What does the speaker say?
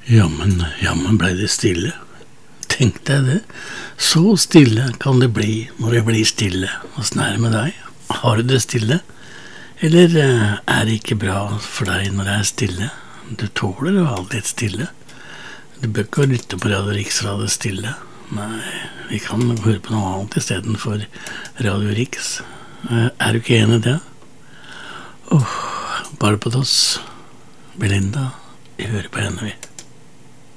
Jammen ble det stille. Tenk deg det. Så stille kan det bli når det blir stille. Åssen er det med deg? Har du det stille? Eller er det ikke bra for deg når det er stille? Du tåler jo alltid et stille. Du bør ikke lytte på Radio Riksradio stille. Nei, vi kan høre på noe annet i stedet for Radio Riks. Er du ikke enig i det? Barbados, Belinda, vi hører på henne vi.